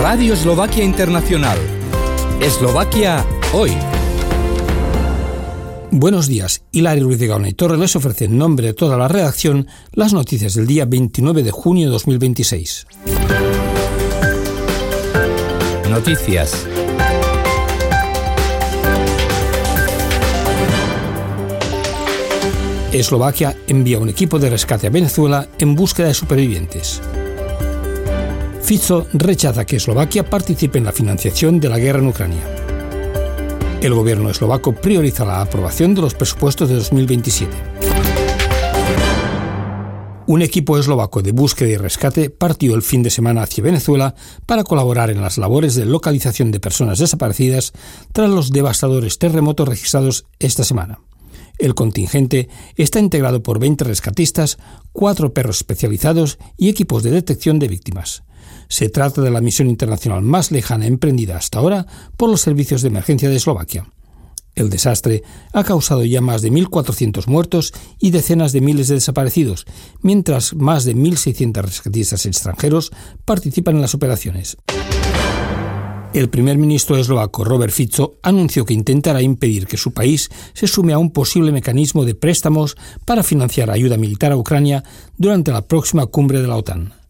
Radio Eslovaquia Internacional. Eslovaquia hoy. Buenos días. Hilario Ruiz de Gaona y Torre les ofrece en nombre de toda la redacción las noticias del día 29 de junio de 2026. Noticias. Eslovaquia envía un equipo de rescate a Venezuela en búsqueda de supervivientes. Fico rechaza que Eslovaquia participe en la financiación de la guerra en Ucrania. El gobierno eslovaco prioriza la aprobación de los presupuestos de 2027. Un equipo eslovaco de búsqueda y rescate partió el fin de semana hacia Venezuela para colaborar en las labores de localización de personas desaparecidas tras los devastadores terremotos registrados esta semana. El contingente está integrado por 20 rescatistas, 4 perros especializados y equipos de detección de víctimas. Se trata de la misión internacional más lejana emprendida hasta ahora por los servicios de emergencia de Eslovaquia. El desastre ha causado ya más de 1.400 muertos y decenas de miles de desaparecidos, mientras más de 1.600 rescatistas extranjeros participan en las operaciones. El primer ministro eslovaco, Robert Fico, anunció que intentará impedir que su país se sume a un posible mecanismo de préstamos para financiar ayuda militar a Ucrania durante la próxima cumbre de la OTAN.